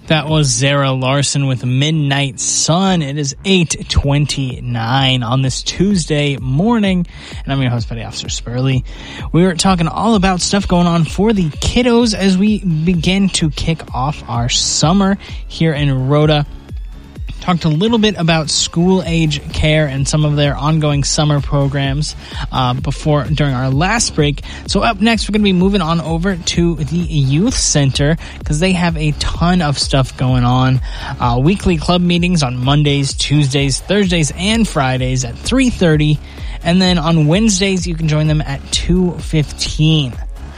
That was Zara Larson with Midnight Sun. It is 8:29 on this Tuesday morning, and I'm your host, Petty Officer Spurley. We were talking all about stuff going on for the kiddos as we begin to kick off our summer here in Rhoda. Talked a little bit about school-age care and some of their ongoing summer programs during our last break. So up next, we're going to be moving on over to the Youth Center because they have a ton of stuff going on. Weekly club meetings on Mondays, Tuesdays, Thursdays, and Fridays at 3:30. And then on Wednesdays, you can join them at 2:15.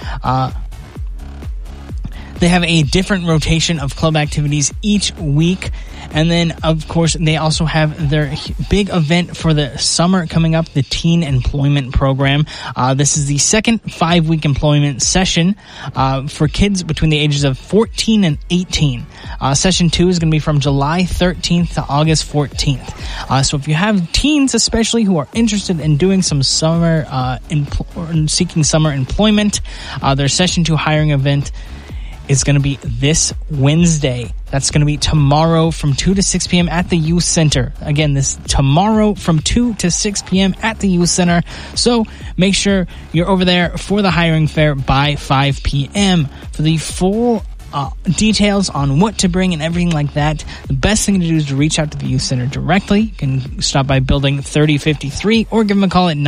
They have a different rotation of club activities each week. And then, of course, they also have their big event for the summer coming up, the Teen Employment Program. This is the second 5-week employment session for kids between the ages of 14 and 18. Session 2 is going to be from July 13th to August 14th. So if you have teens, especially who are interested in doing some summer, seeking summer employment, their Session 2 hiring event is going to be this Wednesday. That's going to be tomorrow from 2 to 6 p.m. at the Youth Center. Again, this tomorrow from 2 to 6 p.m. at the Youth Center. So make sure you're over there for the hiring fair by 5 p.m. For the full details on what to bring and everything like that, the best thing to do is to reach out to the Youth Center directly. You can stop by building 3053 or give them a call at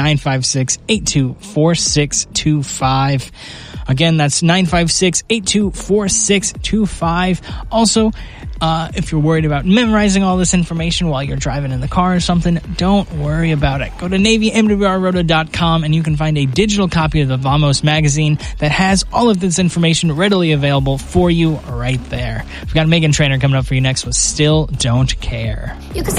956-824625. Again, that's 956-824625. Also, if you're worried about memorizing all this information while you're driving in the car or something, don't worry about it. Go to NavyMWRRoto.com and you can find a digital copy of the Vamos magazine that has all of this information readily available for you right there. We've got Megan Trainor coming up for you next with Still Don't Care.